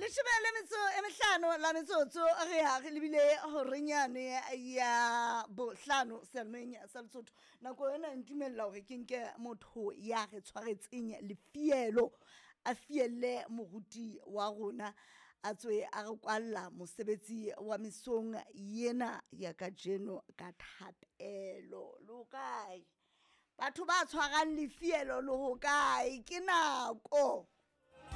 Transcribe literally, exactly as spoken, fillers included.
Leshebele metso e mehlano la metsotso re ya re lebile horenyane ya bohlano selmeng sa Lesotho nako ena ntumella hore ke nke motho ya re tshwaretseng lefielo a fielle moruti wa rona a tswe a re kwalla mosebetsi wa mesong yena ya kajeno ka thapelo lo kae batho ba tshwarang lefielo le ho kae ke nako